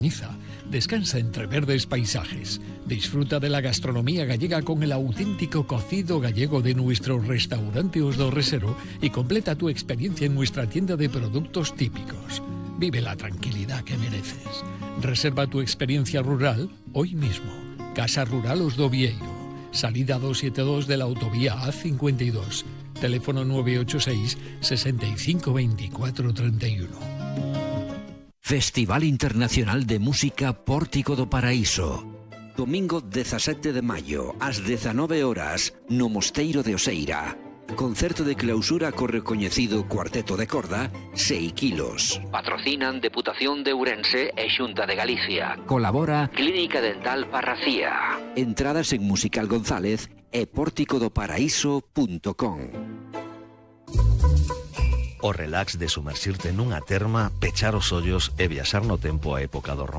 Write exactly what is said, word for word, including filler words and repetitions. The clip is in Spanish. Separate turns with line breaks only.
Niza. Descansa entre verdes paisajes. Disfruta de la gastronomía gallega con el auténtico cocido gallego de nuestro restaurante Os do Resero y completa tu experiencia en nuestra tienda de productos típicos. Vive la tranquilidad que mereces. Reserva tu experiencia rural hoy mismo. Casa Rural Os do Vieiro. Salida doscientos setenta y dos de la autovía A cincuenta y dos. Teléfono nueve ocho seis, sesenta y cinco, veinticuatro, treinta y uno.
Festival Internacional de Música Pórtico do Paraíso. Domingo dezasete de maio, ás dezanove horas, no Mosteiro de Oseira. Concerto de clausura co recoñecido Cuarteto de Corda, seis kilos. Patrocinan Deputación de Ourense e Xunta de Galicia. Colabora Clínica Dental Parracía. Entradas en Musical González e pórtico do paraíso punto com.
O relax de sumerxirte nunha terma, pechar os ollos e viaxar no tempo a época do romance.